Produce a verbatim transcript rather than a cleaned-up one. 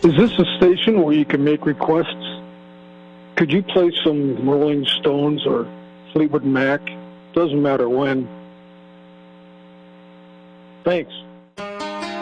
Is this a station where you can make requests? Could you play some Rolling Stones or Fleetwood Mac? Doesn't matter when. Thanks.